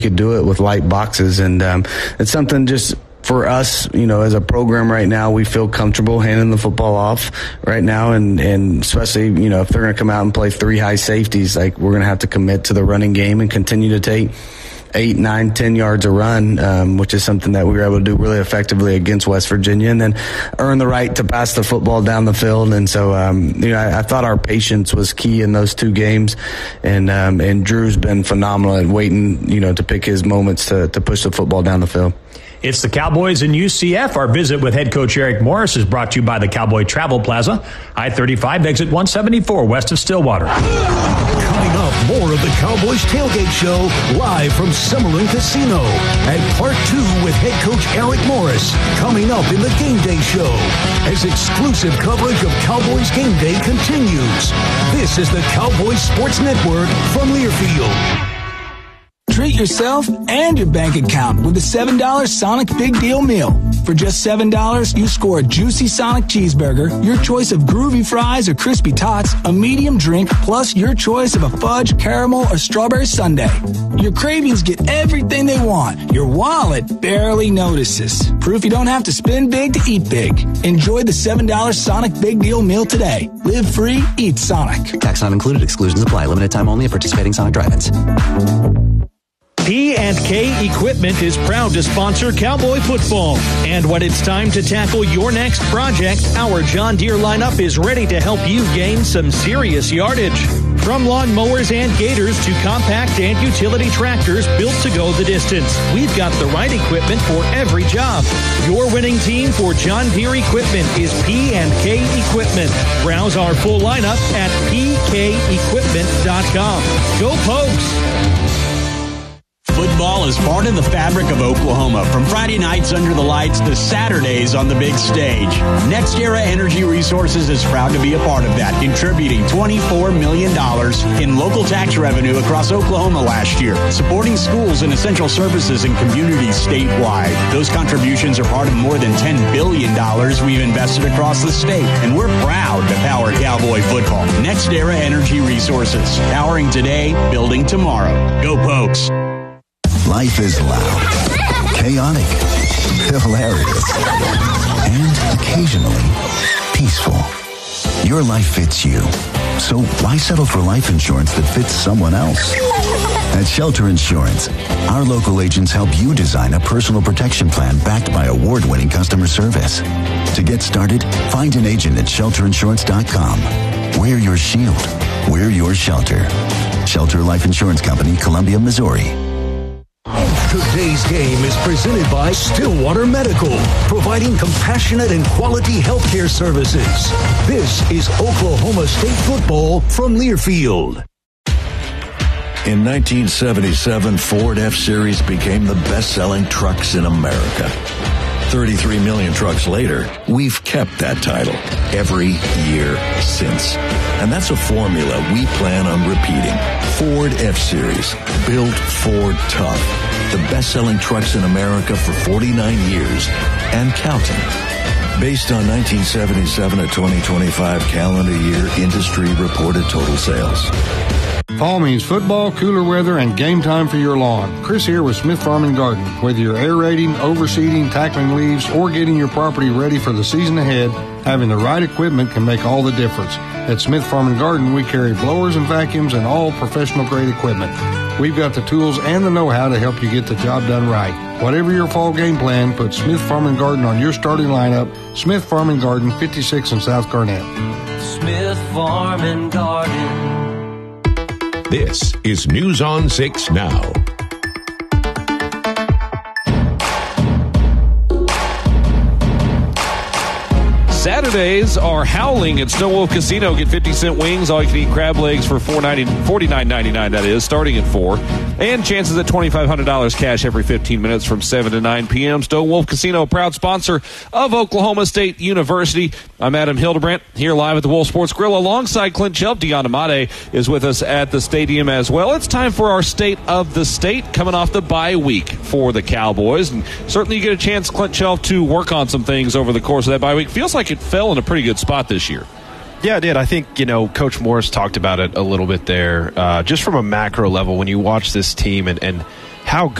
could do it with light boxes, and it's something just for us, as a program right now, we feel comfortable handing the football off right now, and especially, if they're going to come out and play 3 high safeties, like we're going to have to commit to the running game and continue to take 8, 9, 10 yards a run, which is something that we were able to do really effectively against West Virginia, and then earn the right to pass the football down the field. And so, I thought our patience was key in those 2 games, and Drew's been phenomenal at waiting, to pick his moments to push the football down the field. It's the Cowboys and UCF. Our visit with head coach Eric Morris is brought to you by the Cowboy Travel Plaza, I-35, exit 174, west of Stillwater. Coming up, more of the Cowboys Tailgate Show live from Summerlin Casino. And part 2 with head coach Eric Morris coming up in the Game Day Show as exclusive coverage of Cowboys Game Day continues. This is the Cowboys Sports Network from Learfield. Treat yourself and your bank account with the $7 Sonic Big Deal Meal. For just $7, you score a juicy Sonic cheeseburger, your choice of groovy fries or crispy tots, a medium drink, plus your choice of a fudge, caramel, or strawberry sundae. Your cravings get everything they want. Your wallet barely notices. Proof you don't have to spend big to eat big. Enjoy the $7 Sonic Big Deal Meal today. Live free, eat Sonic. Tax not included. Exclusions apply. Limited time only at participating Sonic drive-ins. P&K Equipment is proud to sponsor Cowboy football. And when it's time to tackle your next project, our John Deere lineup is ready to help you gain some serious yardage. From lawn mowers and gators to compact and utility tractors built to go the distance, we've got the right equipment for every job. Your winning team for John Deere equipment is P&K Equipment. Browse our full lineup at pkequipment.com. Go Pokes! Football is part of the fabric of Oklahoma, from Friday nights under the lights to Saturdays on the big stage. NextEra Energy Resources is proud to be a part of that, contributing $24 million in local tax revenue across Oklahoma last year, supporting schools and essential services and communities statewide. Those contributions are part of more than $10 billion we've invested across the state, and we're proud to power Cowboy football. NextEra Energy Resources, powering today, building tomorrow. Go Pokes! Life is loud, chaotic, hilarious, and occasionally peaceful. Your life fits you. So why settle for life insurance that fits someone else? At Shelter Insurance, our local agents help you design a personal protection plan backed by award-winning customer service. To get started, find an agent at shelterinsurance.com. Wear your shield. Wear your shelter. Shelter Life Insurance Company, Columbia, Missouri. Today's game is presented by Stillwater Medical, providing compassionate and quality healthcare services. This is Oklahoma State football from Learfield. In 1977, Ford F-Series became the best-selling trucks in America. 33 million trucks later, we've kept that title every year since. And that's a formula we plan on repeating. Ford F-Series, built Ford tough. The best-selling trucks in America for 49 years and counting. Based on 1977 to 2025 calendar year industry reported total sales. Fall means football, cooler weather, and game time for your lawn. Chris here with Smith Farm and Garden. Whether you're aerating, overseeding, tackling leaves, or getting your property ready for the season ahead, having the right equipment can make all the difference. At Smith Farm and Garden, we carry blowers and vacuums and all professional-grade equipment. We've got the tools and the know-how to help you get the job done right. Whatever your fall game plan, put Smith Farm and Garden on your starting lineup. Smith Farm and Garden, 56 in South Garnett. Smith Farm and Garden. This is News on 6 Now. Saturdays are howling at Snow Wolf Casino. Get 50-cent wings, all you can eat crab legs for $49.99, that is, starting at 4. And chances at $2,500 cash every 15 minutes from 7 to 9 p.m. Snow Wolf Casino, proud sponsor of Oklahoma State University. I'm Adam Hildebrandt, here live at the Wolf Sports Grill alongside Clint Shelp. Deon Amade is with us at the stadium as well. It's time for our State of the State, coming off the bye week for the Cowboys. And certainly you get a chance, Clint Shelp, to work on some things over the course of that bye week. Feels like it fell in a pretty good spot this year. Yeah, it did. I think, Coach Morris talked about it a little bit there. Just from a macro level, when you watch this team and how